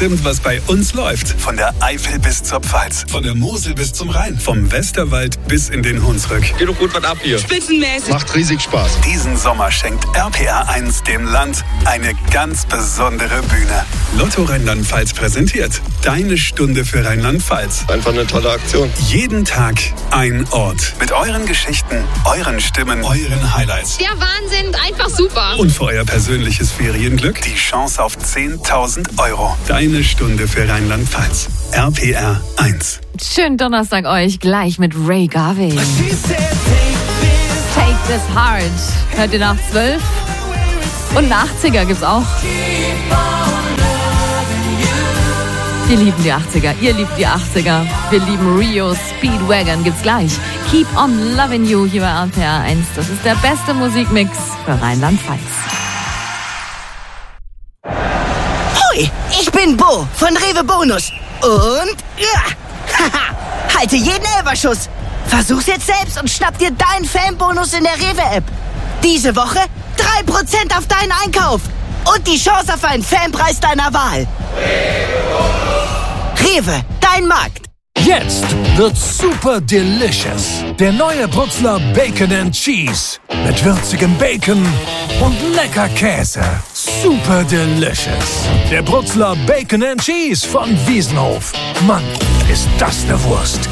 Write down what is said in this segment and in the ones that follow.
bestimmt, was bei uns läuft. Von der Eifel bis zur Pfalz, von der Mosel bis zum Rhein, vom Westerwald bis in den Hunsrück. Geht doch gut was ab hier. Spitzenmäßig. Macht riesig Spaß. Diesen Sommer schenkt RPR1 dem Land eine ganz besondere Bühne. Lotto Rheinland-Pfalz präsentiert Deine Stunde für Rheinland-Pfalz. Einfach eine tolle Aktion. Jeden Tag ein Ort. Mit euren Geschichten, euren Stimmen, euren Highlights. Der Wahnsinn, einfach super. Und für euer persönliches Ferienglück die Chance auf 10.000 Euro. Deine Stunde für Rheinland-Pfalz. RPR 1. Schönen Donnerstag euch, gleich mit Ray Garvey. Take This Heart. Hört ihr nach 12? Und eine 80er gibt's auch. Wir lieben die 80er, ihr liebt die 80er. Wir lieben Rio Speedwagon, gibt's gleich. Keep on Loving You hier bei RPR 1. Das ist der beste Musikmix für Rheinland-Pfalz. Hoi, ich bin Bo von Rewe Bonus. Und halte jeden Elberschuss. Versuch's jetzt selbst und schnapp dir deinen Fanbonus in der Rewe-App. Diese Woche 3% auf deinen Einkauf. Und die Chance auf einen Fanpreis deiner Wahl. Rewe, dein Markt. Jetzt wird's super delicious. Der neue Brutzler Bacon and Cheese. Mit würzigem Bacon und lecker Käse. Super delicious. Der Brutzler Bacon and Cheese von Wiesenhof. Mann, ist das eine Wurst.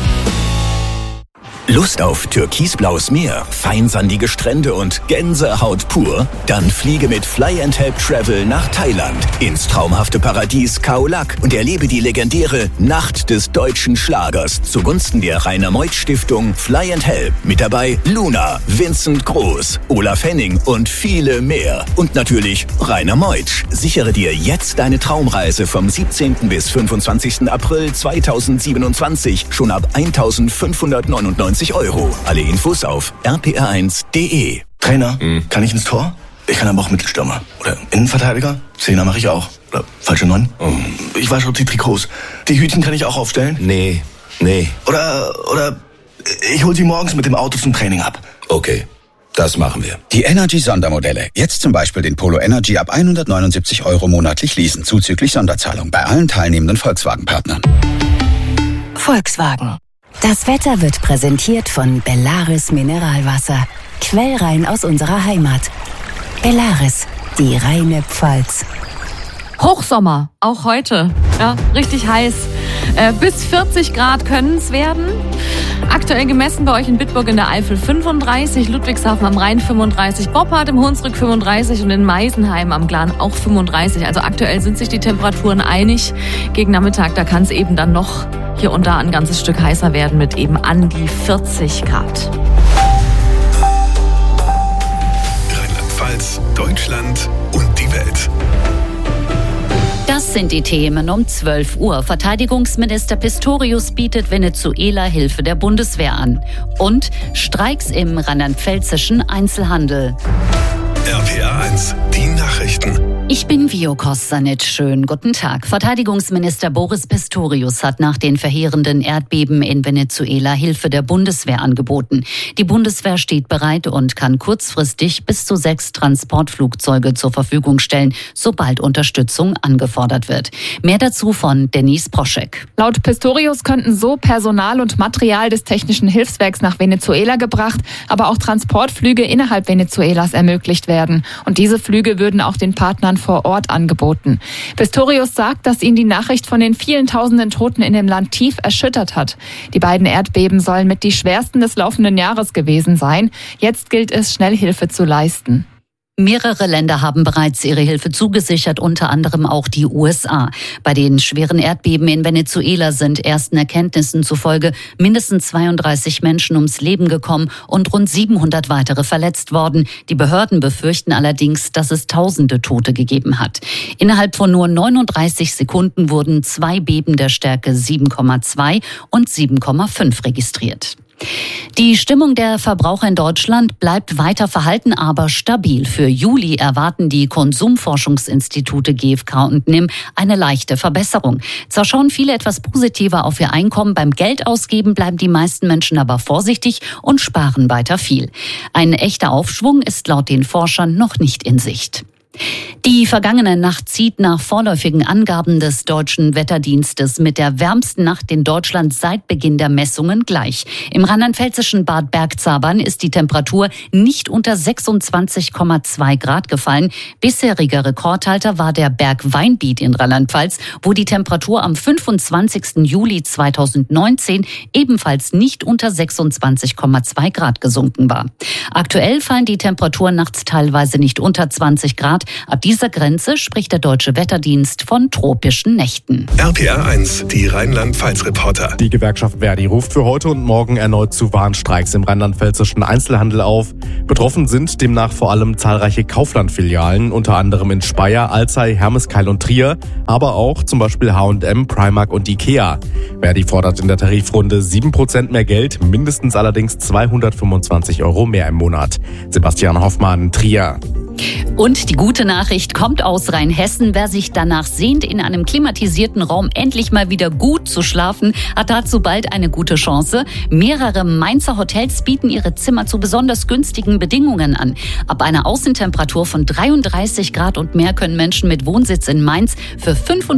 Lust auf türkisblaues Meer, feinsandige Strände und Gänsehaut pur? Dann fliege mit Fly & Help Travel nach Thailand ins traumhafte Paradies Khao Lak und erlebe die legendäre Nacht des deutschen Schlagers zugunsten der Rainer-Meuth-Stiftung Fly & Help. Mit dabei Luna, Vincent Groß, Olaf Henning und viele mehr. Und natürlich Rainer Meuth. Sichere dir jetzt deine Traumreise vom 17. bis 25. April 2027 schon ab 1.599 €. Alle Infos auf rpr1.de. Trainer, kann ich ins Tor? Ich kann aber auch Mittelstürmer. Oder Innenverteidiger? Zehner mache ich auch. Oder falsche 9? Ich wasche auch die Trikots. Die Hütchen kann ich auch aufstellen? Nee. Oder ich hol sie morgens mit dem Auto zum Training ab. Okay, das machen wir. Die Energy-Sondermodelle. Jetzt zum Beispiel den Polo Energy ab 179 € monatlich leasen, zuzüglich Sonderzahlung bei allen teilnehmenden Volkswagen-Partnern. Volkswagen. Das Wetter wird präsentiert von Bellaris Mineralwasser. Quellrein aus unserer Heimat. Bellaris, die reine Pfalz. Hochsommer, auch heute. Ja, richtig heiß. Bis 40 Grad können es werden. Aktuell gemessen bei euch in Bitburg in der Eifel 35, Ludwigshafen am Rhein 35, Boppard im Hunsrück 35 und in Meisenheim am Glan auch 35. Also aktuell sind sich die Temperaturen einig. Gegen Nachmittag, da kann es eben dann noch hier und da ein ganzes Stück heißer werden mit eben an die 40 Grad. Rheinland-Pfalz, Deutschland und die Welt. Das sind die Themen um 12 Uhr. Verteidigungsminister Pistorius bietet Venezuela Hilfe der Bundeswehr an. Und Streiks im rheinland-pfälzischen Einzelhandel. RPR 1, die Nachrichten. Ich bin Vio Kostanic. Schönen guten Tag. Verteidigungsminister Boris Pistorius hat nach den verheerenden Erdbeben in Venezuela Hilfe der Bundeswehr angeboten. Die Bundeswehr steht bereit und kann kurzfristig bis zu 6 Transportflugzeuge zur Verfügung stellen, sobald Unterstützung angefordert wird. Mehr dazu von Denise Proschek. Laut Pistorius könnten so Personal und Material des Technischen Hilfswerks nach Venezuela gebracht, aber auch Transportflüge innerhalb Venezuelas ermöglicht werden. Und diese Flüge würden auch den Partnern vor Ort angeboten. Pistorius sagt, dass ihn die Nachricht von den vielen tausenden Toten in dem Land tief erschüttert hat. Die beiden Erdbeben sollen mit die schwersten des laufenden Jahres gewesen sein. Jetzt gilt es, schnell Hilfe zu leisten. Mehrere Länder haben bereits ihre Hilfe zugesichert, unter anderem auch die USA. Bei den schweren Erdbeben in Venezuela sind ersten Erkenntnissen zufolge mindestens 32 Menschen ums Leben gekommen und rund 700 weitere verletzt worden. Die Behörden befürchten allerdings, dass es Tausende Tote gegeben hat. Innerhalb von nur 39 Sekunden wurden 2 Beben der Stärke 7,2 und 7,5 registriert. Die Stimmung der Verbraucher in Deutschland bleibt weiter verhalten, aber stabil. Für Juli erwarten die Konsumforschungsinstitute GfK und NIM eine leichte Verbesserung. Zwar schauen viele etwas positiver auf ihr Einkommen, beim Geldausgeben bleiben die meisten Menschen aber vorsichtig und sparen weiter viel. Ein echter Aufschwung ist laut den Forschern noch nicht in Sicht. Die vergangene Nacht zieht nach vorläufigen Angaben des Deutschen Wetterdienstes mit der wärmsten Nacht in Deutschland seit Beginn der Messungen gleich. Im rheinland-pfälzischen Bad Bergzabern ist die Temperatur nicht unter 26,2 Grad gefallen. Bisheriger Rekordhalter war der Berg Weinbiet in Rheinland-Pfalz, wo die Temperatur am 25. Juli 2019 ebenfalls nicht unter 26,2 Grad gesunken war. Aktuell fallen die Temperaturen nachts teilweise nicht unter 20 Grad. Ab dieser Grenze spricht der Deutsche Wetterdienst von tropischen Nächten. RPA 1, die Rheinland-Pfalz-Reporter. Die Gewerkschaft Verdi ruft für heute und morgen erneut zu Warnstreiks im rheinland-pfälzischen Einzelhandel auf. Betroffen sind demnach vor allem zahlreiche Kaufland-Filialen, unter anderem in Speyer, Alzey, Hermeskeil und Trier, aber auch zum Beispiel H&M, Primark und Ikea. Verdi fordert in der Tarifrunde 7% mehr Geld, mindestens allerdings 225 € mehr im Monat. Sebastian Hoffmann, Trier. Und die gute Nachricht kommt aus Rheinhessen. Wer sich danach sehnt, in einem klimatisierten Raum endlich mal wieder gut zu schlafen, hat dazu bald eine gute Chance. Mehrere Mainzer Hotels bieten ihre Zimmer zu besonders günstigen Bedingungen an. Ab einer Außentemperatur von 33 Grad und mehr können Menschen mit Wohnsitz in Mainz für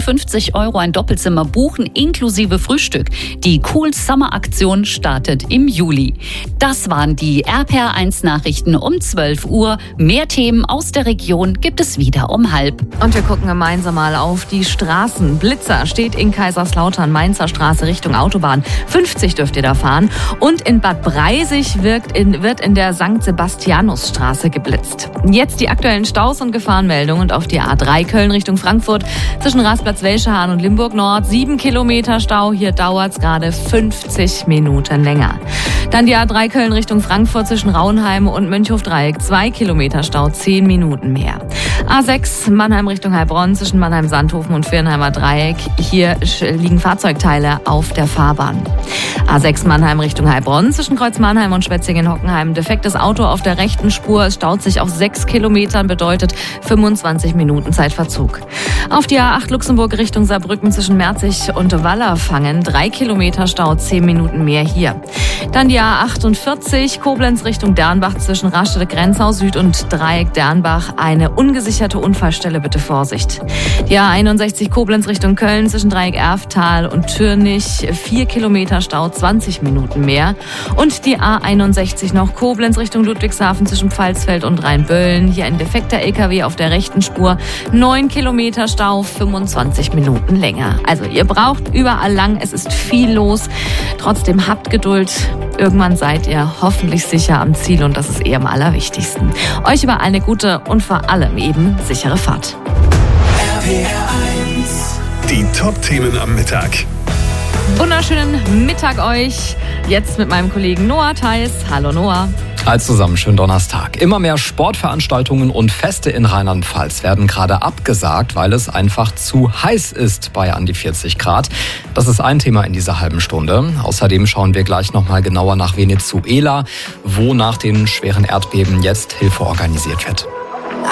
55 € ein Doppelzimmer buchen, inklusive Frühstück. Die Cool Summer Aktion startet im Juli. Das waren die RPR1 Nachrichten um 12 Uhr. Mehr Themen aus der Region gibt es wieder um 12:30. Und wir gucken gemeinsam mal auf die Straßen. Blitzer steht in Kaiserslautern, Mainzer Straße Richtung Autobahn. 50 dürft ihr da fahren. Und in Bad Breisig wird in der St. Sebastianusstraße geblitzt. Jetzt die aktuellen Staus und Gefahrenmeldungen. Und auf die A3 Köln Richtung Frankfurt zwischen Rasplatz-Welschehahn und Limburg Nord 7 Kilometer Stau. Hier dauert es gerade 50 Minuten länger. Dann die A3 Köln Richtung Frankfurt zwischen Rauenheim und Mönchhof-Dreieck 2 Kilometer Stau, 10 Minuten mehr. A6 Mannheim Richtung Heilbronn zwischen Mannheim-Sandhofen und Viernheimer Dreieck. Hier liegen Fahrzeugteile auf der Fahrbahn. A6 Mannheim Richtung Heilbronn zwischen Kreuz Mannheim und Schwetzingen-Hockenheim. Defektes Auto auf der rechten Spur. Es staut sich auf 6 Kilometern, bedeutet 25 Minuten Zeitverzug. Auf die A8 Luxemburg Richtung Saarbrücken zwischen Merzig und Wallerfangen 3 Kilometer Stau, 10 Minuten mehr hier. Dann die A48 Koblenz Richtung Dernbach zwischen Rastede-Grenzau Süd und Dreieck Dernbach. Eine ungesicherte Unfallstelle, bitte Vorsicht. Die A61 Koblenz Richtung Köln zwischen Dreieck Erftal und Türnich 4 Kilometer Stau, 20 Minuten mehr. Und die A61 noch Koblenz Richtung Ludwigshafen zwischen Pfalzfeld und Rheinböllen. Hier ein defekter LKW auf der rechten Spur. 9 Kilometer Stau, 25 Minuten länger. Also ihr braucht überall lang, es ist viel los. Trotzdem habt Geduld. Irgendwann seid ihr hoffentlich sicher am Ziel und das ist eher am allerwichtigsten. Euch über eine gute und vor allem eben sichere Fahrt. RPR1. Die Top-Themen am Mittag. Wunderschönen Mittag euch. Jetzt mit meinem Kollegen Noah Theis. Hallo Noah. Als zusammen, schönen Donnerstag. Immer mehr Sportveranstaltungen und Feste in Rheinland-Pfalz werden gerade abgesagt, weil es einfach zu heiß ist bei an die 40 Grad. Das ist ein Thema in dieser halben Stunde. Außerdem schauen wir gleich nochmal genauer nach Venezuela, wo nach den schweren Erdbeben jetzt Hilfe organisiert wird.